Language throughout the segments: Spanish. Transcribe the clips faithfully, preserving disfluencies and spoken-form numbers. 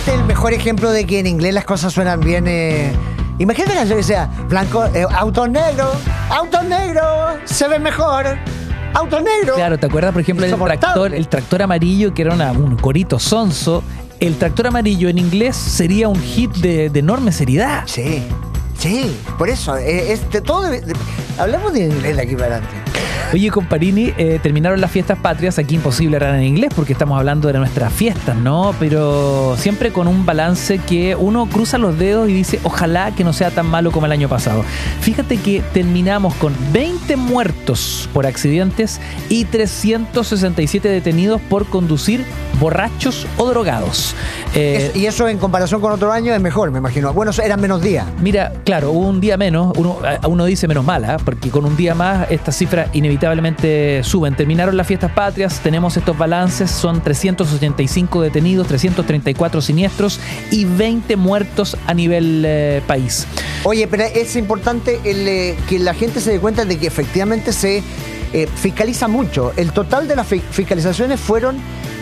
este es el mejor ejemplo de que en inglés las cosas suenan bien. Eh... Imagínate una canción que sea blanco, eh, auto negro, auto negro, se ve mejor. Auto negro. Claro, ¿te acuerdas, por ejemplo, del tractor, el tractor amarillo, que era una, un corito sonso? El tractor amarillo en inglés sería un hit de, de enorme seriedad. Sí, sí, por eso. Eh, este, todo de, de, hablamos de inglés de aquí para adelante. Oye, Comparini, eh, terminaron las fiestas patrias. Aquí imposible hablar en inglés porque estamos hablando de nuestras fiestas, ¿no? Pero siempre con un balance que uno cruza los dedos y dice, ojalá que no sea tan malo como el año pasado. Fíjate que terminamos con veinte muertos por accidentes y trescientos sesenta y siete detenidos por conducir borrachos o drogados. Eh, es, y eso en comparación con otro año es mejor, me imagino. Bueno, eran menos días. Mira, claro, hubo un día menos. Uno, uno dice menos mala, porque con un día más estas cifras inevitablemente suben. Terminaron las fiestas patrias, tenemos estos balances, son trescientos ochenta y cinco detenidos, trescientos treinta y cuatro siniestros y veinte muertos a nivel eh, país. Oye, pero es importante el, eh, que la gente se dé cuenta de que efectivamente se eh, fiscaliza mucho. El total de las fi- fiscalizaciones fueron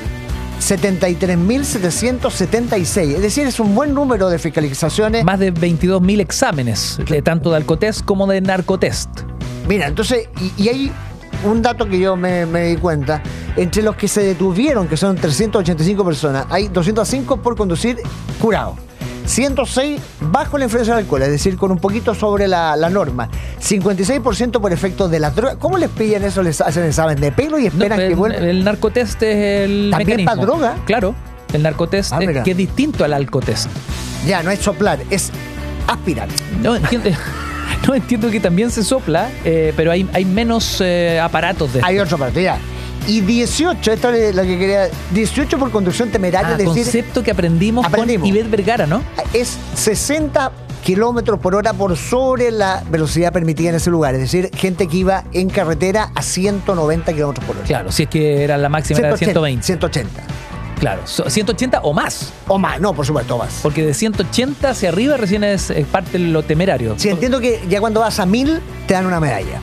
setenta y tres mil setecientos setenta y seis, es decir, es un buen número de fiscalizaciones. Más de veintidós mil exámenes, eh, tanto de alcotest como de narcotest. Mira, entonces, y, y hay un dato que yo me, me di cuenta, entre los que se detuvieron, que son trescientas ochenta y cinco personas, hay doscientos cinco por conducir curado, ciento seis bajo la influencia del alcohol, es decir, con un poquito sobre la, la norma, cincuenta y seis por ciento por efecto de las drogas. ¿Cómo les pillan eso? ¿Les hacen examen de pelo y esperan no, el, que vuelvan? El narcotest es el ¿También mecanismo. para droga? Claro, el narcotest Ah, es, que es distinto al alcotest. Ya, no es soplar, es aspirar. No entiendo, no entiendo que también se sopla, eh, pero hay, hay menos eh, aparatos de Hay otro aparato, ya. Y dieciocho, esto es lo que quería, dieciocho por conducción temeraria, ah, es decir, concepto que aprendimos, aprendimos con Ivette Vergara, ¿no? es sesenta kilómetros por hora por sobre la velocidad permitida en ese lugar. Es decir, gente que iba en carretera a ciento noventa kilómetros por hora. Claro, si es que era la máxima, era de ciento veinte. ciento ochenta. Claro, so- ciento ochenta o más. O más, no, por supuesto, más. Porque de ciento ochenta hacia arriba recién es, es parte de lo temerario. Sí, entiendo que ya cuando vas a mil te dan una medalla.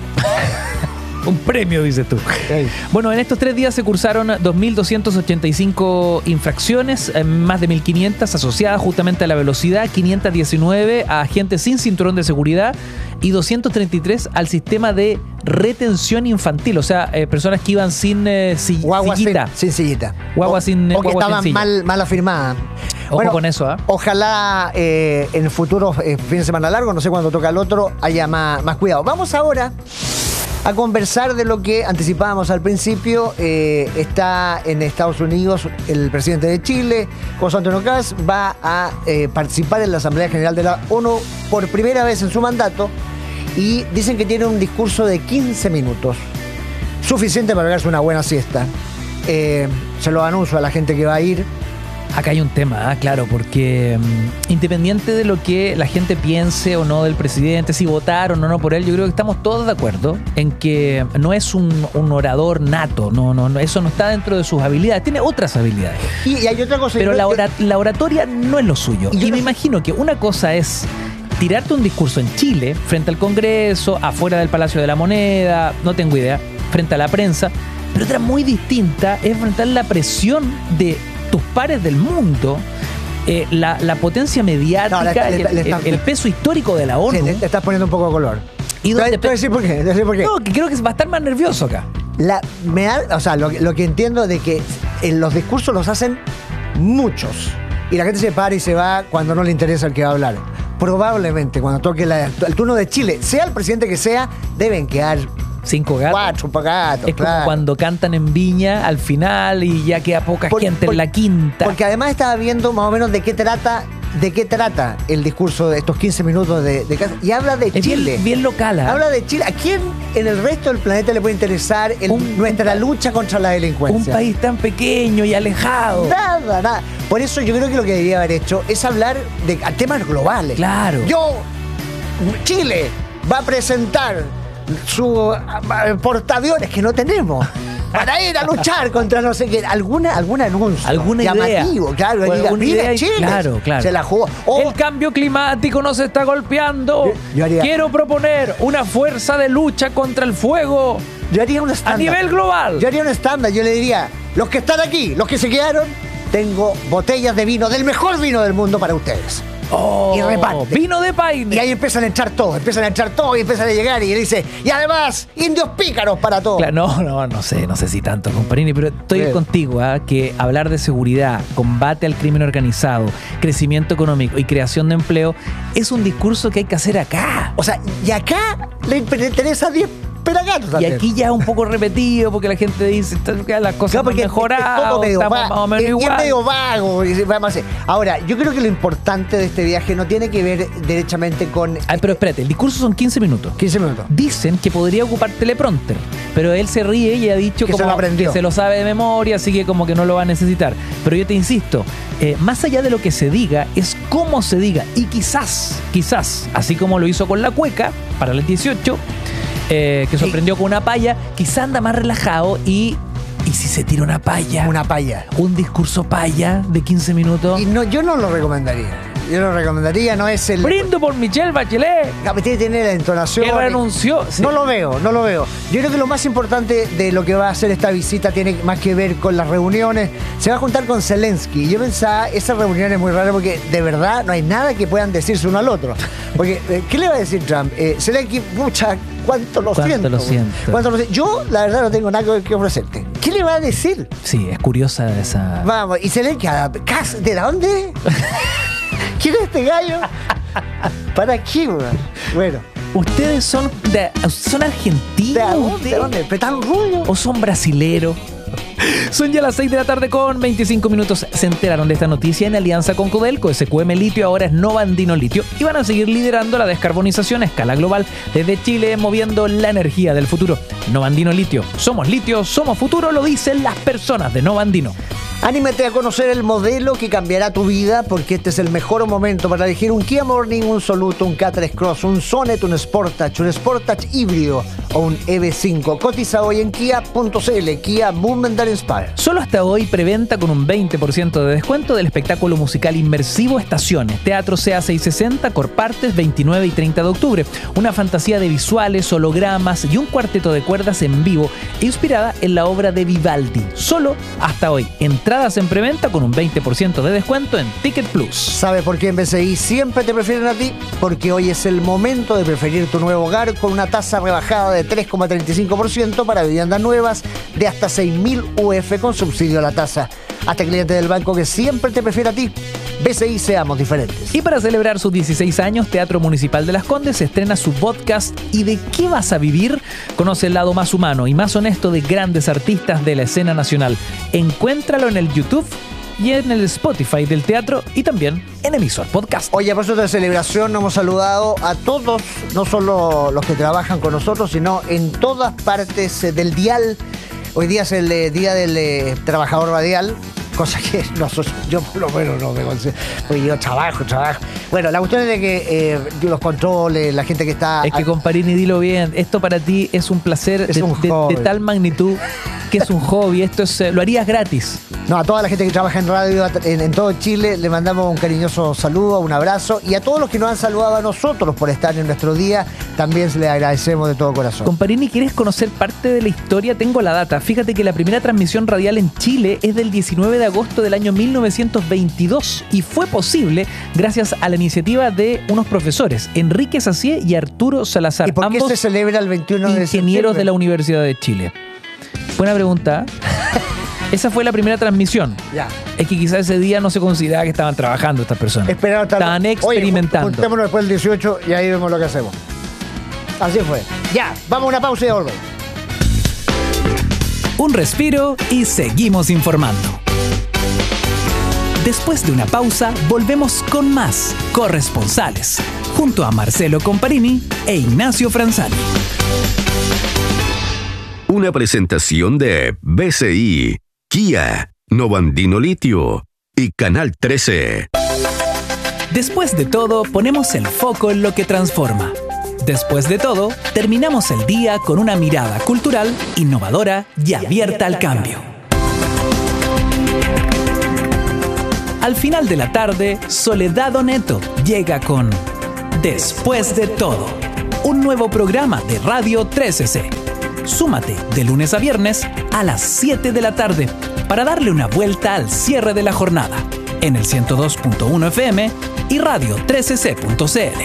Un premio, dices tú. Bueno, en estos tres días se cursaron dos mil doscientas ochenta y cinco infracciones, eh, más de mil quinientas asociadas justamente a la velocidad, quinientas diecinueve a gente sin cinturón de seguridad y doscientos treinta y tres al sistema de retención infantil, o sea, eh, personas que iban sin eh, si- Guagua sillita. sin, sin sillita. Guagua o, sin- o que guagua sin estaban silla. mal, mal afirmadas. Ojo con eso, ¿ah? Ojalá eh, en el futuro, eh, fin de semana largo, no sé cuándo toca el otro, haya más, más cuidado. Vamos ahora a conversar de lo que anticipábamos al principio. Eh, está en Estados Unidos el presidente de Chile, José Antonio Kast, va a eh, participar en la Asamblea General de la ONU por primera vez en su mandato y dicen que tiene un discurso de quince minutos, suficiente para pegarse una buena siesta. Eh, se lo anuncio a la gente que va a ir. Acá hay un tema, ¿ah? Claro, porque um, independiente de lo que la gente piense o no del presidente, si votaron o no por él, yo creo que estamos todos de acuerdo en que no es un, un orador nato, no, no, no, eso no está dentro de sus habilidades, tiene otras habilidades. Y, y hay otra cosa. Pero yo la, creo ora- la oratoria no es lo suyo. Y Y, yo me no- imagino que una cosa es tirarte un discurso en Chile, frente al Congreso, afuera del Palacio de la Moneda, no tengo idea, frente a la prensa, pero otra muy distinta es enfrentar la presión de tus pares del mundo, eh, la, la potencia mediática, No, le- le- el, le están- el peso histórico de la Sí, ONU. le, le estás poniendo un poco de color. Y Te voy donde- a- te voy a decir por qué. te voy a decir por qué. No, que creo que va a estar más nervioso acá. La, me da- o sea, lo, lo que entiendo de que en los discursos los hacen muchos. Y la gente se para y se va cuando no le interesa el que va a hablar. Probablemente cuando toque la- el turno de Chile, sea el presidente que sea, deben quedar Cinco gatos. cuatro pagatos. Es como claro. cuando cantan en Viña al final y ya queda poca Por- gente por- en la quinta. Porque además estaba viendo más o menos de qué trata, de qué trata el discurso de estos quince minutos de, de Kast. Y habla de es Chile. bien, bien local. ¿ah? Habla de Chile. ¿A quién en el resto del planeta le puede interesar el- Un- nuestra un- lucha contra la Un delincuencia? país tan pequeño y alejado. Nada, nada. Por eso yo creo que lo que debería haber hecho es hablar de a temas globales. Claro. Yo, Chile, va a presentar su a- a- portaaviones que no tenemos para ir a luchar contra no sé qué. Alguna, algún anuncio Alguna idea. llamativo, claro. O que diga, alguna mira, idea y- Chile claro, claro. se la jugó. O- El cambio climático nos está golpeando. Yo- yo haría- Quiero proponer una fuerza de lucha contra el fuego yo haría un a estándar. nivel global. Yo haría un estándar. Yo le diría, los que están aquí, los que se quedaron, tengo botellas de vino, del mejor vino del mundo para ustedes. Oh, y reparte. Vino de paine. Y ahí empiezan a entrar todos, empiezan a entrar todos y empiezan a llegar y él dice, y además, indios pícaros para todos. Claro, no, no, no sé, no sé si tanto, comparini, pero estoy Bien. contigo, ¿eh? Que hablar de seguridad, combate al crimen organizado, crecimiento económico y creación de empleo es un discurso que hay que hacer acá. O sea, y acá le interesa diez pelagatos. Y también. aquí ya es un poco repetido porque la gente dice que las cosas No, han porque es- es mejorado, todo medio estamos va- más o menos es- es igual. medio vago. y vamos a hacer. Ahora, yo creo que lo importante de este viaje no tiene que ver derechamente con Ay, pero espérate, el discurso son quince minutos. quince minutos. Dicen que podría ocupar teleprompter, pero él se ríe y ha dicho Que como se lo aprendió. que se lo sabe de memoria, así que como que no lo va a necesitar. Pero yo te insisto, eh, más allá de lo que se diga, es cómo se diga. Y quizás, quizás, así como lo hizo con la cueca para el dieciocho, eh, que sorprendió con una paya, quizás anda más relajado y, y si se tira una paya, Una paya. un discurso paya de quince minutos. Y no, yo no lo recomendaría. Yo lo recomendaría, no es el. Brindo por Michelle Bachelet, Tiene que tener la entonación. que renunció. Sí. No lo veo, no lo veo. Yo creo que lo más importante de lo que va a hacer esta visita tiene más que ver con las reuniones. Se va a juntar con Zelensky. Yo pensaba, esa reunión es muy rara porque de verdad no hay nada que puedan decirse uno al otro. Porque, eh, ¿qué le va a decir Trump? Eh, Zelensky, pucha, cuánto lo Cuánto siento. lo siento. Cuánto lo siento. Yo, la verdad, no tengo nada que- que ofrecerte. ¿Qué le va a decir? Sí, es curiosa esa... Vamos, y Zelensky, ¿a- cas- ¿de dónde? ¿Quién es este gallo? ¿Para qué, weón? Bueno, ¿Ustedes son de, son argentinos? ¿de dónde? ustedes? ¿De dónde? ¿Pero tan rubio? ¿O son brasileros? Son ya las seis de la tarde con veinticinco minutos. Se enteraron de esta noticia en alianza con Codelco. S Q M Litio ahora es Nova Andino Litio y van a seguir liderando la descarbonización a escala global desde Chile, moviendo la energía del futuro. Nova Andino Litio. Somos litio, somos futuro, lo dicen las personas de Nova Andino. Anímate a conocer el modelo que cambiará tu vida, porque este es el mejor momento para elegir un Kia Morning, un Soluto, un K tres Cross, un Sonet, un Sportage, un Sportage híbrido o un E V cinco. Cotiza hoy en kia punto c l. Kia Movement that Inspire. Solo hasta hoy preventa con un veinte por ciento de descuento del espectáculo musical inmersivo Estaciones, Teatro C A seiscientos sesenta, Corpartes, veintinueve y treinta de octubre. Una fantasía de visuales, hologramas y un cuarteto de cuerdas en vivo inspirada en la obra de Vivaldi. Solo hasta hoy. Entradas en preventa con un veinte por ciento de descuento en Ticket Plus. ¿Sabes por qué en B C I siempre te prefieren a ti? Porque hoy es el momento de preferir tu nuevo hogar con una tasa rebajada de tres coma treinta y cinco por ciento para viviendas nuevas de hasta seis mil U F con subsidio a la tasa. Hasta cliente del banco que siempre te prefiere a ti. B C I, seamos diferentes. Y para celebrar sus dieciséis años, Teatro Municipal de Las Condes estrena su podcast ¿Y de qué vas a vivir? Conoce el lado más humano y más honesto de grandes artistas de la escena nacional. Encuéntralo en el YouTube y en el Spotify del teatro y también en Emisor Podcast. Oye, a propósito de celebración, nos hemos saludado a todos, no solo los que trabajan con nosotros, sino en todas partes eh, del dial. Hoy día es el eh, Día del eh, Trabajador Radial, cosa que no soy- yo por lo menos no me considero, porque yo trabajo, trabajo. Bueno, la cuestión es de que eh, los controles, la gente que está... Es que, Comparini, dilo bien, esto para ti es un placer Es de, un de- hobby. de tal magnitud que es un hobby. Esto es, eh, lo harías gratis. No, a toda la gente que trabaja en radio en, en todo Chile le mandamos un cariñoso saludo, un abrazo, y a todos los que nos han saludado a nosotros por estar en nuestro día, también les agradecemos de todo corazón. Comparini, ¿quieres conocer parte de la historia? Tengo la data. Fíjate que la primera transmisión radial en Chile es del diecinueve de agosto del año mil novecientos veintidós y fue posible gracias a la iniciativa de unos profesores, Enrique Sacié y Arturo Salazar, ¿Y por qué ambos se celebra el veintiuno de septiembre? ingenieros de la Universidad de Chile. Buena pregunta. Esa fue la primera transmisión. Ya. Es que quizás ese día no se consideraba que estaban trabajando estas personas. Esperaron hasta- Estaban Oye, experimentando. juntémonos después del dieciocho y ahí vemos lo que hacemos. Así fue. Ya, vamos a una pausa y ya volvemos. Un respiro y seguimos informando. Después de una pausa, volvemos con más Corresponsales, junto a Marcelo Comparini e Ignacio Franzani. Una presentación de B C I, Kia, Nova Andino Litio y Canal trece. Después de todo, ponemos el foco en lo que transforma. Después de todo, terminamos el día con una mirada cultural, innovadora y abierta al cambio. Al final de la tarde, Soledad Oneto llega con Después de todo, un nuevo programa de Radio trece C. Súmate de lunes a viernes a las siete de la tarde para darle una vuelta al cierre de la jornada en el ciento dos punto uno F M y radio trece c punto c l.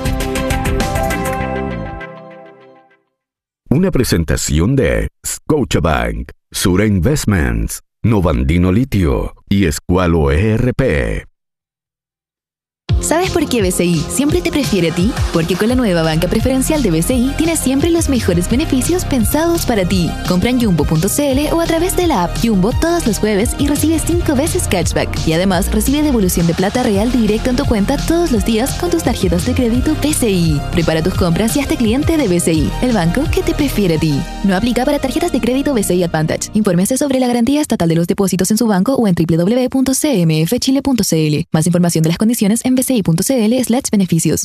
Una presentación de Scotiabank, Sura Investments, Novandino Litio y Esqualo E R P. ¿Sabes por qué B C I siempre te prefiere a ti? Porque con la nueva banca preferencial de B C I tienes siempre los mejores beneficios pensados para ti. Compra en jumbo punto c l o a través de la app Jumbo todos los jueves y recibe cinco veces cashback. Y además recibe devolución de plata real directo en tu cuenta todos los días con tus tarjetas de crédito B C I. Prepara tus compras y hazte cliente de B C I, el banco que te prefiere a ti. No aplica para tarjetas de crédito B C I Advantage. Infórmese sobre la garantía estatal de los depósitos en su banco o en w w w punto c m f chile punto c l. Más información de las condiciones en b c i punto c l slash beneficios.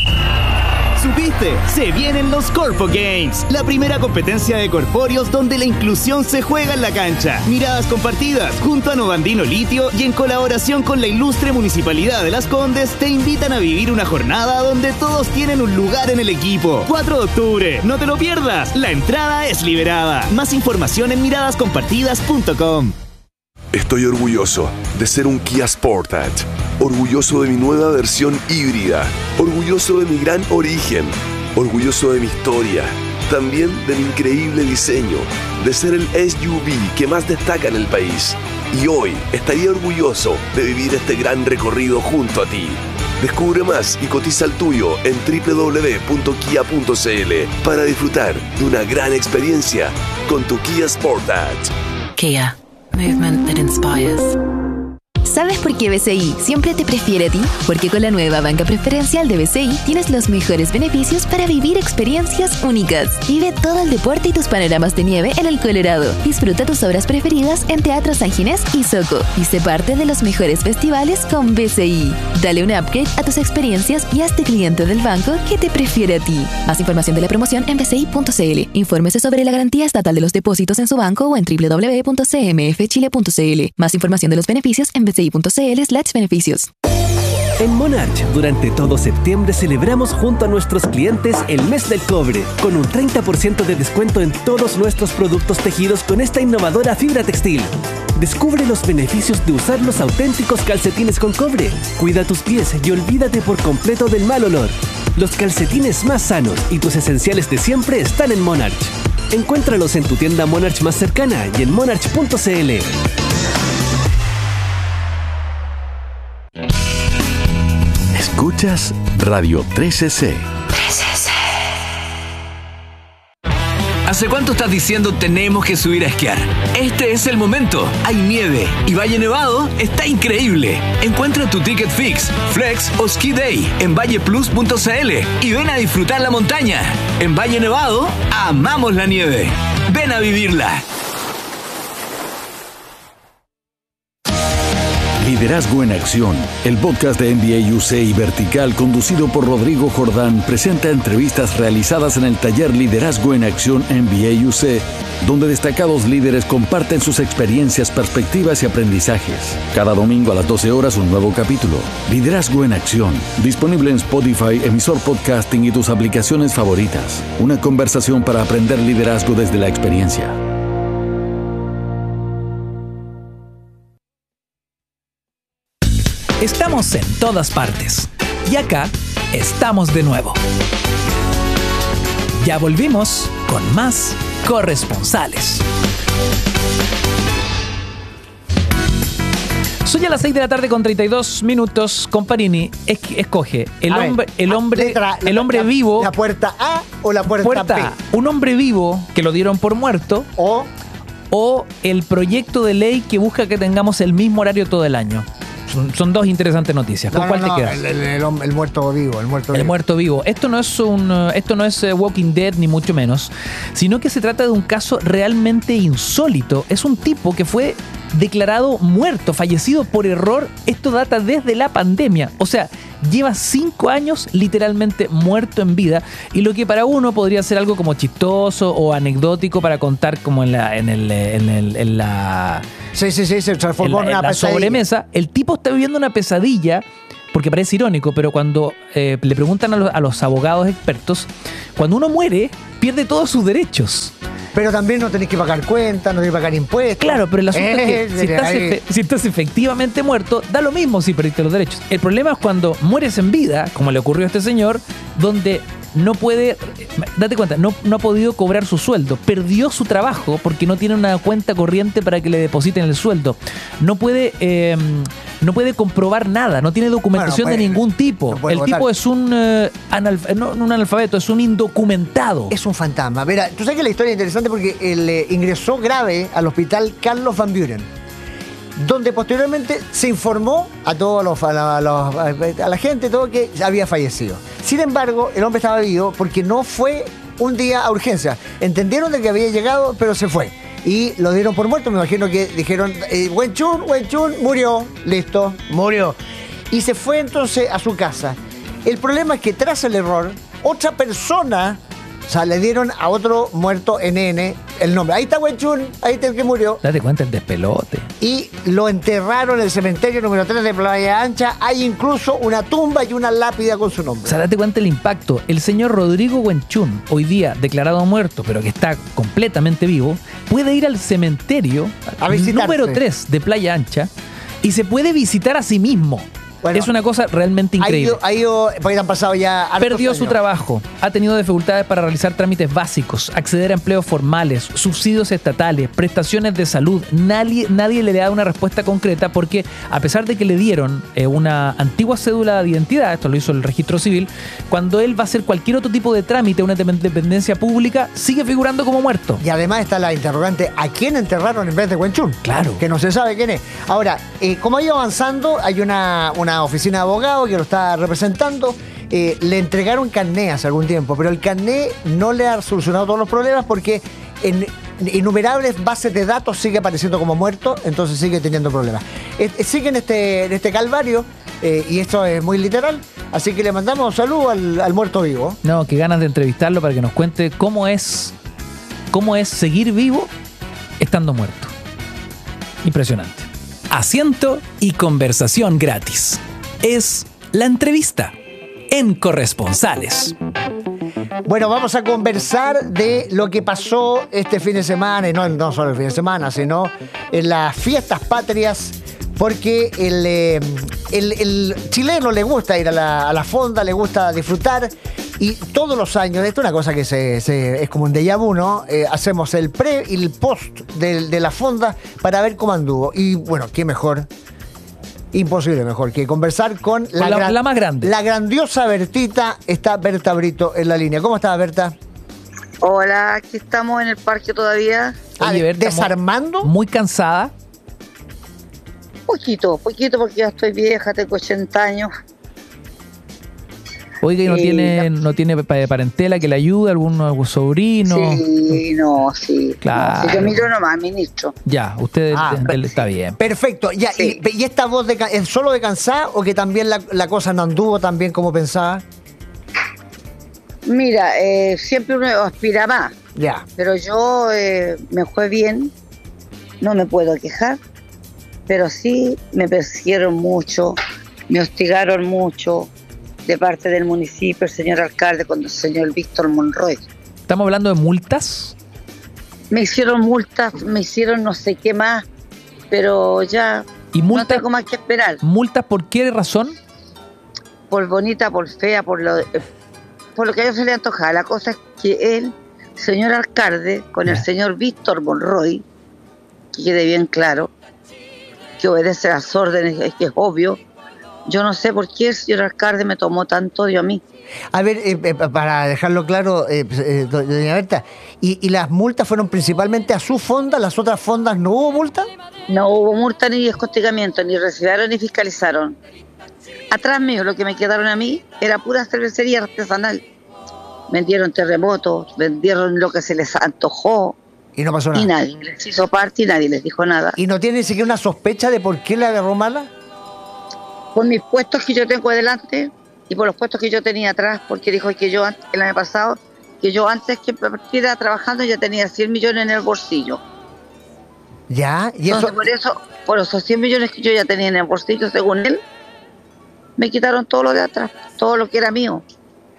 ¿Supiste? Se vienen los Corpo Games, la primera competencia de corpóreos donde la inclusión se juega en la cancha. Miradas compartidas, junto a Novandino Litio y en colaboración con la ilustre Municipalidad de Las Condes, te invitan a vivir una jornada donde todos tienen un lugar en el equipo. cuatro de octubre, no te lo pierdas, la entrada es liberada. Más información en miradas compartidas punto com. Estoy orgulloso de ser un Kia Sportage, orgulloso de mi nueva versión híbrida, orgulloso de mi gran origen, orgulloso de mi historia, también de mi increíble diseño, de ser el S U V que más destaca en el país. Y hoy estaría orgulloso de vivir este gran recorrido junto a ti. Descubre más y cotiza el tuyo en w w w punto kia punto c l para disfrutar de una gran experiencia con tu Kia Sportage. Kia. Movement that inspires. ¿Sabes por qué B C I siempre te prefiere a ti? Porque con la nueva banca preferencial de B C I tienes los mejores beneficios para vivir experiencias únicas. Vive todo el deporte y tus panoramas de nieve en el Colorado. Disfruta tus obras preferidas en Teatro San Ginés y Soco. Y sé parte de los mejores festivales con B C I. Dale un upgrade a tus experiencias y hazte cliente del banco que te prefiere a ti. Más información de la promoción en b c i punto c l. Infórmese sobre la garantía estatal de los depósitos en su banco o en w w w punto c m f chile punto c l. Más información de los beneficios en b c i punto c l slash beneficios. En Monarch, durante todo septiembre celebramos junto a nuestros clientes el mes del cobre, con un treinta por ciento de descuento en todos nuestros productos tejidos con esta innovadora fibra textil. Descubre los beneficios de usar los auténticos calcetines con cobre. Cuida tus pies y olvídate por completo del mal olor. Los calcetines más sanos y tus esenciales de siempre están en Monarch. Encuéntralos en tu tienda Monarch más cercana y en monarch punto c l. Escuchas Radio trece C. ¿Hace cuánto estás diciendo tenemos que subir a esquiar? Este es el momento. Hay nieve y Valle Nevado está increíble. Encuentra tu ticket fix, flex o ski day en valle plus punto c l y ven a disfrutar la montaña. En Valle Nevado, amamos la nieve. Ven a vivirla. Liderazgo en Acción, el podcast de N B A U C y Vertical, conducido por Rodrigo Jordán, presenta entrevistas realizadas en el taller Liderazgo en Acción N B A U C, donde destacados líderes comparten sus experiencias, perspectivas y aprendizajes. Cada domingo a las doce horas un nuevo capítulo. Liderazgo en Acción, disponible en Spotify, emisor podcasting y tus aplicaciones favoritas. Una conversación para aprender liderazgo desde la experiencia. Estamos en todas partes. Y acá estamos de nuevo. Ya volvimos con más corresponsales. Son ya las seis de la tarde con treinta y dos minutos. Comparini, es- escoge el A ver, hombre, el ah, hombre, letra- la- el hombre la- vivo. ¿La puerta A o la puerta, Puerta B? A, un hombre vivo que lo dieron por muerto, O o el proyecto de ley que busca que tengamos el mismo horario todo el año. Son, son dos interesantes noticias. ¿Con no, cuál no, no, te quedas? El, el- el hom- el muerto vivo, el muerto El vivo. muerto vivo. Esto no es un, uh, esto no es uh, Walking Dead ni mucho menos, sino que se trata de un caso realmente insólito. Es un tipo que fue declarado muerto, fallecido por error. Esto data desde la pandemia. O sea, lleva cinco años literalmente muerto en vida. Y lo que para uno podría ser algo como chistoso o anecdótico para contar como en la, en el, en el, en la Sí, sí, sí, se en transformó la, en en una la pesadilla. sobremesa, el tipo está viviendo una pesadilla, porque parece irónico, pero cuando eh, le preguntan a los, a los abogados expertos, cuando uno muere, pierde todos sus derechos. Pero también no tenés que pagar cuentas, no tenés que pagar impuestos. Claro, pero el asunto Eh, es que si estás, ahí- efe- si estás efectivamente muerto, da lo mismo si perdiste los derechos. El problema es cuando mueres en vida, como le ocurrió a este señor, donde no puede, date cuenta, no, no ha podido cobrar su sueldo, perdió su trabajo porque no tiene una cuenta corriente para que le depositen el sueldo, no puede, eh, no puede comprobar nada, no tiene documentación Bueno, de puede- ningún tipo. no puede El votar. tipo es un, eh, analf- no, no un analfabeto, es un indocumentado. Es un fantasma. Mira, tú sabes que la historia es interesante porque él eh, ingresó grave al hospital Carlos Van Buren, donde posteriormente se informó a todos los, a la, a los- a la gente todo que había fallecido. Sin embargo, el hombre estaba vivo porque no fue un día a urgencia. Entendieron de que había llegado, pero se fue. Y lo dieron por muerto. Me imagino que dijeron, eh, Wen Chun, Wen Chun, murió. Listo, murió. Y se fue entonces a su casa. El problema es que tras el error, otra persona, o sea, le dieron a otro muerto N N el nombre. Ahí está Wen Chun, ahí está el que murió. Date cuenta el despelote. Y lo enterraron en el cementerio número tres de Playa Ancha. Hay incluso una tumba y una lápida con su O nombre. sea, date cuenta el impacto. El señor Rodrigo Wenchun, hoy día declarado muerto, pero que está completamente vivo, puede ir al cementerio A visitarse. número tres de Playa Ancha y se puede visitar a sí mismo. Bueno, es una cosa realmente Ha increíble. ido, ha ido, porque han pasado ya hartos Perdió su años. trabajo, ha tenido dificultades para realizar trámites básicos, acceder a empleos formales, subsidios estatales, prestaciones de salud. Nadie, nadie le da una respuesta concreta porque a pesar de que le dieron eh, una antigua cédula de identidad, esto lo hizo el registro civil, cuando él va a hacer cualquier otro tipo de trámite, una dependencia pública, sigue figurando como muerto. Y además está la interrogante, ¿a quién enterraron en vez de Wen Chun? Claro. Que no se sabe quién es. Ahora, eh, como ha ido avanzando, hay una, una oficina de abogados que lo está representando. Eh, le entregaron carné hace algún tiempo, pero el carné no le ha solucionado todos los problemas porque en innumerables bases de datos sigue apareciendo como muerto, entonces sigue teniendo problemas. Eh, eh, sigue en este, en este calvario, eh, y esto es muy literal, así que le mandamos un saludo al, al muerto vivo. No, qué ganas de entrevistarlo para que nos cuente cómo es, cómo es seguir vivo estando muerto. Impresionante. Asiento y conversación gratis. Es la entrevista en Corresponsales. Bueno, vamos a conversar de lo que pasó este fin de semana, y no, no solo el fin de semana, sino en las fiestas patrias, porque el, eh, el, el chileno le gusta ir a la, a la fonda, le gusta disfrutar, y todos los años, esto es una cosa que se, se- es como un déjà vu, ¿no? Eh, hacemos el pre y el post de, de la fonda para ver cómo anduvo. Y bueno, qué mejor, imposible mejor que conversar con la, la- gran- la más grande. La grandiosa Bertita. Está Berta Brito en la línea. ¿Cómo estás, Berta? Hola, aquí estamos en el parque todavía. Ah, Oye, de- Berta, ¿desarmando? Muy cansada. Poquito, poquito porque ya estoy vieja, tengo ochenta años. Oiga, ¿y no Sí, tiene, la- no tiene pa- parentela que le ayude, algún, algún sobrino? Sí, no, sí. Claro. No, si yo miro nomás, ministro. Ya, usted Ah, él- él está bien. Perfecto. Ya, Sí. y, y esta voz de, ca- es solo de cansada o que también la, la cosa no anduvo tan bien como pensaba? Mira, eh, siempre uno aspira más, Ya. pero yo eh, me fue bien, no me puedo quejar, pero sí me persiguieron mucho, me hostigaron mucho de parte del municipio, el señor alcalde, con el señor Víctor Monroy. Estamos hablando de multas. Me hicieron multas, me hicieron no sé qué más, pero ya ¿Y no multas, tengo más que esperar. multas por qué razón? Por bonita, por fea, por lo, eh, por lo que a ellos se les antoja. La cosa es que él, señor alcalde, con el Ya. señor Víctor Monroy, que quede bien claro, que obedece las órdenes, es que es obvio. Yo no sé por qué el señor alcalde me tomó tanto odio a mí. A ver, eh, eh, para dejarlo claro, eh, eh, do- doña Berta, ¿y, y las multas fueron principalmente a su fonda? ¿Las otras fondas no hubo multa? No hubo multa ni escostigamiento, ni recibieron ni fiscalizaron. Atrás mío, lo que me quedaron a mí era pura cervecería artesanal. Vendieron terremotos, vendieron lo que se les antojó, Y no pasó nada. y nadie les hizo parte y nadie les dijo nada. ¿Y no tiene ni siquiera una sospecha de por qué le agarró mala? Por mis puestos que yo tengo adelante y por los puestos que yo tenía atrás, porque dijo que yo an- el año pasado, que yo antes que partiera trabajando ya tenía cien millones en el bolsillo. Ya, y eso. Entonces por eso, por esos cien millones que yo ya tenía en el bolsillo, según él, me quitaron todo lo de atrás, todo lo que era mío.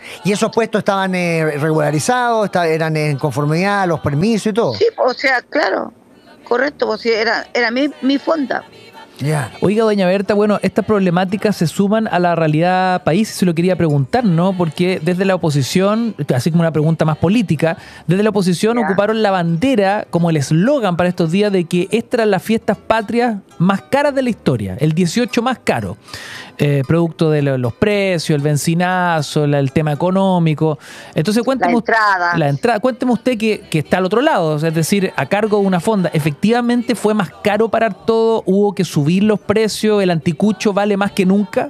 ¿Y esos puestos estaban eh, regularizados, estaban, eran en conformidad a los permisos y todo? Sí, o sea, claro, correcto, pues sí, era, era mi, mi fonda. Ya. Oiga, doña Berta, bueno, estas problemáticas se suman a la realidad país, y se lo quería preguntar, ¿no? Porque desde la oposición, así como una pregunta más política, desde la oposición Ya. ocuparon la bandera como el eslogan para estos días de que estas eran las fiestas patrias más caras de la historia, el dieciocho más caro, eh, producto de lo- los precios, el bencinazo, la- el tema económico. Entonces, cuénteme La usted- entrada. la entrada, cuénteme usted que, que está al otro lado, es decir, a cargo de una fonda, ¿efectivamente fue más caro parar todo? ¿Hubo que subir los precios? ¿El anticucho vale más que nunca?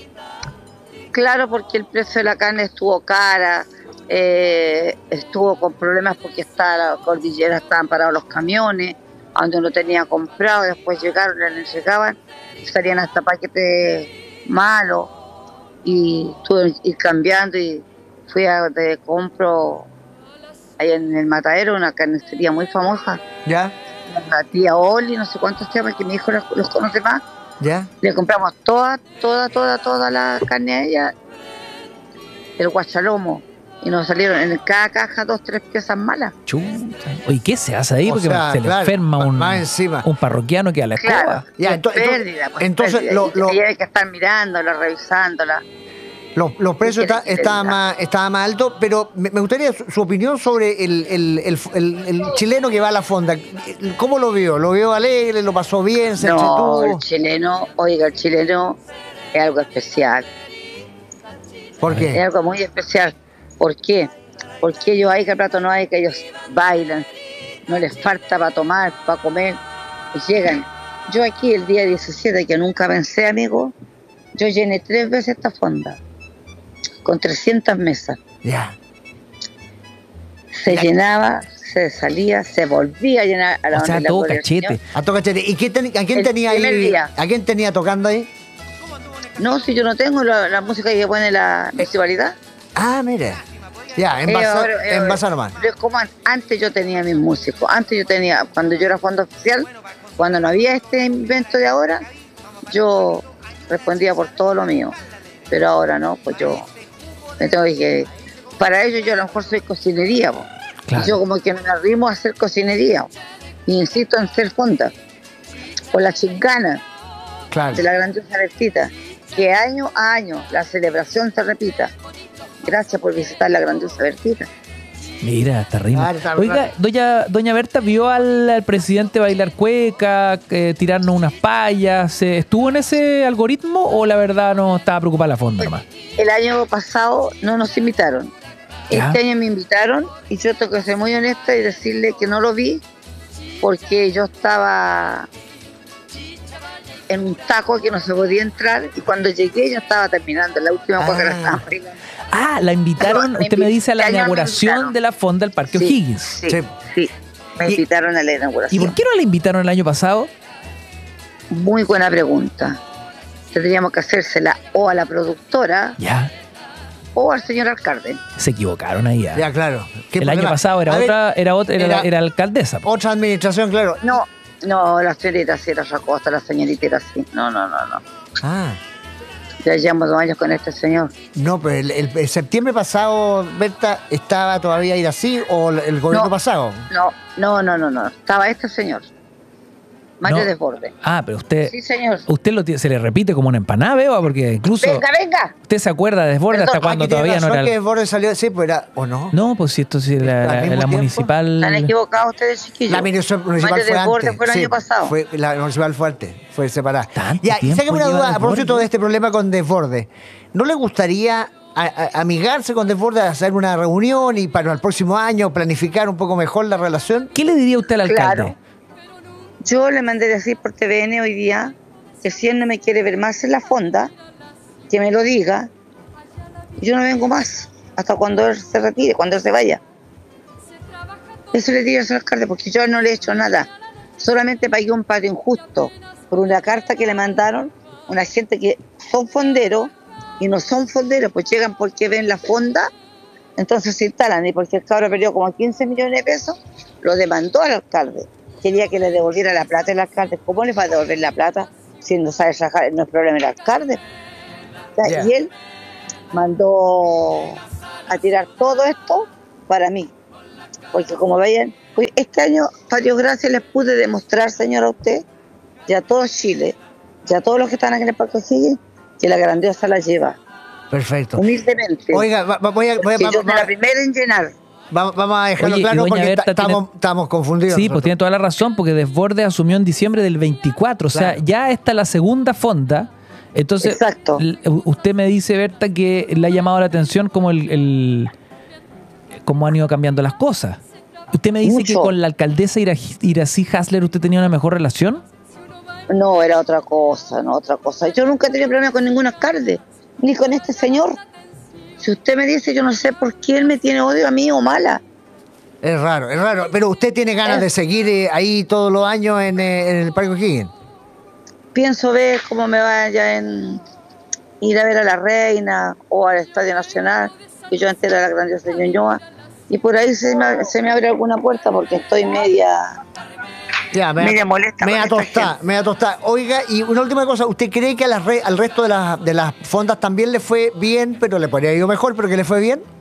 Claro, porque el precio de la carne estuvo cara, eh, estuvo con problemas porque está la cordillera, estaban parados los camiones, a donde uno tenía comprado, después llegaron, le entregaban, salían hasta paquetes malos, y tuve que ir cambiando, y fui a de compro ahí en el Matadero, una carnicería muy famosa, ¿Ya? la tía Oli, no sé cuántos se llama, que mi hijo los, los conoce más. ¿Ya? Le compramos toda, toda, toda, toda la carne a ella, el guachalomo, y nos salieron en cada caja dos, tres piezas malas. Chuta. Oye, ¿qué se hace ahí? O Porque sea, se le claro, enferma ma- un, más encima. un parroquiano que a la escoba. Claro, Ya, qué ento- ento- pérdida, pues, entonces, pérdida, lo- y que lo- hay que estar mirándola, revisándola. Los, los precios ¿Qué está- quiere que te estaban diga? más, estaban más altos, pero me, me gustaría su, su opinión sobre el, el, el, el- el chileno que va a la fonda. ¿Cómo lo vio? ¿Lo vio alegre? ¿Lo pasó bien? ¿Se No, entretuvo? el chileno, oiga, el chileno es algo especial, ¿Por es qué? algo muy especial. ¿Por qué? Porque ellos hay que plato no hay, que ellos bailan, no les falta para tomar, para comer, y llegan. Yo aquí el día diecisiete, que nunca pensé, amigo, yo llené tres veces esta fonda, con trescientas mesas. Ya. Se llenaba, se salía, se volvía a llenar a la O sea, hora de la todo gloria del cachete. Señor. A todo cachete. ¿Y qué ten- a quién El tenía primer ahí? día. ¿A quién tenía tocando ahí? No, si yo no tengo la, la música que pone la municipalidad. Ah, mire. Ya, en Eh, Bazar, ahora, eh, en Bazar nomás. pero como an- antes yo tenía mis músicos, antes yo tenía, cuando yo era fondo oficial, cuando no había este invento de ahora, yo respondía por todo lo mío. Pero ahora no, pues yo me tengo que... Para ello yo a lo mejor soy cocinería, po. Claro. Y yo como que me arrimo a hacer cocinería. Y insisto en ser fonda. Por la chingana Claro. de la grandiosa Bertita. Que año a año la celebración se repita. Gracias por visitar la grandiosa Bertita. Mira, está rico. Claro, está Oiga, claro. doña, doña Berta, ¿vio al, al presidente bailar cueca, eh, tirarnos unas payas? eh, ¿Estuvo en ese algoritmo o la verdad no estaba preocupada la fonda nomás? El año pasado no nos invitaron. Ya. Este año me invitaron y yo tengo que ser muy honesta y decirle que no lo vi porque yo estaba en un taco que no se podía entrar y cuando llegué yo estaba terminando la última cosa que la Ah. estaban bailando. Ah, la invitaron, Me usted me dice, a la invitaron, me inauguración invitaron. de la fonda del Parque Sí, O'Higgins. Sí, Sí. sí, me Y- invitaron a la ¿Y inauguración. por qué no la invitaron el año pasado? Muy buena pregunta. Tendríamos que hacérsela o a la productora Ya, o al señor alcalde. se equivocaron ahí. ya. Ya, claro. ¿Qué El año problema? pasado era A ver, otra, era otra, era, era- era alcaldesa. po. Otra administración, claro. No, no, la señorita sí era otra cosa, la señorita era así. No, no, no, no. Ah. Ya llevamos dos años con este señor. No, pero el, el- el septiembre pasado, Berta, ¿estaba todavía ir así o el gobierno No. pasado? No, no, no, no, no. Estaba este señor. Mario No. Desbordes. Ah, pero usted, Sí, señor. usted lo tiene- se le repite como una empanada, veo, porque incluso Venga, venga. usted se acuerda de Desbordes hasta Perdón, cuando Ah, que tiene todavía no razón era. que el- Desbordes salió, sí, pues era, ¿o no? No, pues si esto sí, la, ¿Al la, mismo la tiempo? municipal. ¿Están equivocados ustedes, chiquillos? La municipal, municipal Mario fue Desbordes antes. fue el sí, año pasado. Fue, la municipal fue antes, fue separada. Tanto Ya, y tiempo sáqueme una lleva duda a Desbordes. propósito de este problema con Desbordes. ¿No le gustaría a- a- amigarse con Desbordes, hacer una reunión y para el próximo año planificar un poco mejor la relación? ¿Qué le diría usted al alcalde? Claro. Yo le mandé decir por T V N hoy día que si él no me quiere ver más en la fonda, que me lo diga. Yo no vengo más hasta cuando él se retire, cuando él se vaya. Eso le digo al señor alcalde, porque yo no le he hecho nada. Solamente pagué un pago injusto por una carta que le mandaron una gente que son fonderos y no son fonderos, pues llegan porque ven la fonda, entonces se instalan. Y porque el cabro perdió como quince millones de pesos, lo demandó al alcalde. Quería que le devolviera la plata al alcalde. ¿Cómo le va a devolver la plata si no sabe trabajar? No es problema del alcalde. O sea, Yeah. Y él mandó a tirar todo esto para mí. Porque como veían, este año, para Dios gracias, les pude demostrar, señora, a usted, y a todo Chile, y a todos los que están aquí en el Parque O'Higgins, que la grandiosa la lleva. Perfecto. Humildemente. Oiga, va, va, voy a, voy a, que va, yo va, soy la primera en llenar. va, vamos a dejarlo Oye, y claro doña porque Berta ta- estamos, tiene- estamos confundidos. Sí, pues nosotros. tiene toda la razón, porque Desbordes asumió en diciembre del veinticuatro, o sea, Claro. ya está la segunda fonda. Entonces, Exacto. l- usted me dice, Berta, que le ha llamado la atención cómo el, el- cómo han ido cambiando las cosas. Usted me dice Mucho. que con la alcaldesa Ira- Iracy Hasler usted tenía una mejor relación. No, era otra cosa, no otra cosa. Yo nunca he tenido problema con ningún alcalde, ni con este señor. Si usted me dice, yo no sé por qué él me tiene odio a mí o mala. Es raro, es raro. Pero usted tiene ganas Es- de seguir eh, ahí todos los años en, eh, en el Parque O'Higgins. Pienso ver cómo me vaya en ir a ver a la reina o al Estadio Nacional, que yo antes era la grandiosa de Ñuñoa, y por ahí se me, se me abre alguna puerta porque estoy media... Ya, me Media molesta Me con esta atostá, gente. me atostá. Oiga, y una última cosa, ¿usted cree que a las re- al resto de, las de las fondas también le fue bien, pero le podría haber ido mejor, pero que le fue bien?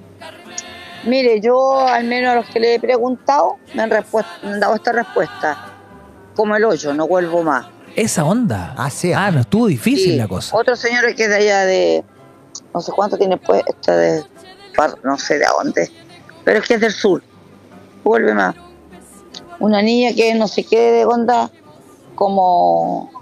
Mire, yo al menos a los que le he preguntado me han, respuest- me han dado esta respuesta. Como el hoyo, no vuelvo más. Esa onda. Ah, sí. Ah, no estuvo difícil Sí. la cosa. Otro señor que es de allá de, no sé cuánto tiene pues, esta de, par- no sé de dónde, pero es que es del sur. Vuelve más. Una niña que no sé qué de onda, como,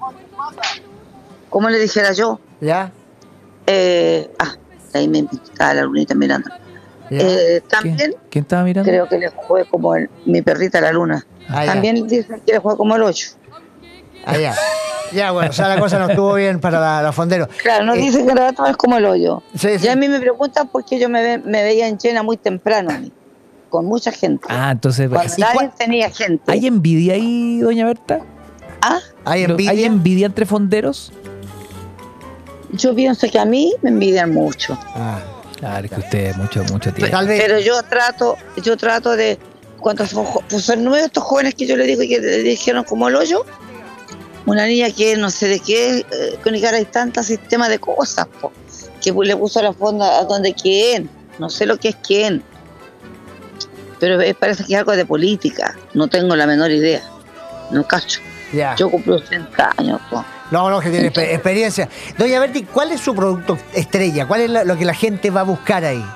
como le dijera yo, ¿Ya? eh, ah, ahí me está la lunita mirando. ¿Ya? Eh, ¿Quién, también quién estaba mirando? creo que le jugué como el- mi perrita la luna. Ah, ya. También dicen que le juega como el ocho. Ah, ya. Ya, bueno, o sea, la cosa no estuvo bien para la, la fondero. Claro, nos Eh, dicen que la otra es como el hoyo. Sí, sí. Y a mí me preguntan por qué yo me, ve- me veía en llena muy temprano, a mí, con mucha gente. Ah, entonces, Cuando ¿y nadie cuál- tenía gente. ¿hay envidia ahí, doña Berta? Ah, ¿Hay Lo- envidia? ¿Hay envidia entre fonderos? yo pienso que a mí me envidian mucho. Ah, Claro, es que usted mucho, mucho tiempo. tal vez. Pero yo trato, yo trato de, cuando son, jo- pues son nuevos estos jóvenes que yo le digo que le dijeron como el hoyo, una niña que no sé de qué, eh, con cara hay tantos sistemas de cosas, po, que le puso la fonda a donde quién, no sé lo que es quién. Pero eh, parece que es algo de política, no tengo la menor idea, no cacho. Ya. Yo cumplo ochenta años, po. No, no, que tiene exper- experiencia. Doña Berti, ¿cuál es su producto estrella? ¿Cuál es la- lo que la gente va a buscar ahí?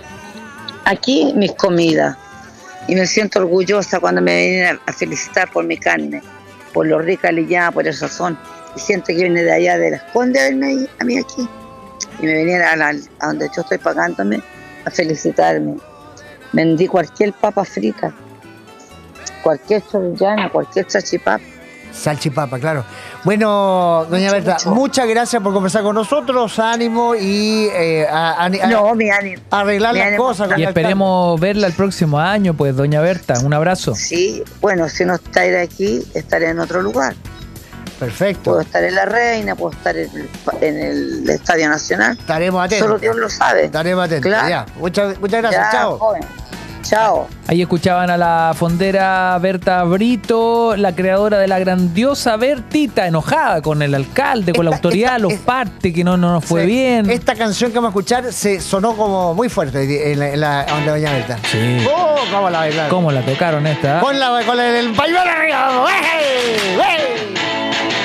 Aquí mis comidas. Y me siento orgullosa cuando me vienen a felicitar por mi carne, por lo rica liñada, por el sazón. Y siento que viene de allá de Las Condes a verme ahí- a mí aquí. Y me venían a, la- a donde yo estoy pagándome a felicitarme. Vendí cualquier papa frita, cualquier chorrillana, cualquier chachipapa. Salchipapa, claro. Bueno, doña Mucho, Berta, mucho. muchas gracias por conversar con nosotros. Ánimo y eh, a, a- a- No, mi ánimo. arreglar mi las ánimo cosas. está- Y contactar. esperemos verla el próximo año, pues, doña Berta. Un abrazo. Sí, bueno, si no estaré aquí, estaré en otro lugar. Perfecto. Puedo estar en La Reina, puedo estar en el, en el Estadio Nacional. Estaremos atentos. Solo Dios lo sabe. Estaremos atentos. Claro. Ya. Muchas, muchas gracias. Ya, Chao. joven. Chao. Ahí escuchaban a la fondera Berta Brito, la creadora de la grandiosa Bertita, enojada con el alcalde, con la Esta- autoridad, esta- los esta- partes, que no, no nos fue Sí. bien. Esta canción que vamos a escuchar se sonó como muy fuerte en la, en la onda de doña Berta. Sí. Oh, cómo la bailaron. ¿Cómo la tocaron esta? Con la con el, el pañuelo arriba. ¡Ey! ¡Ey!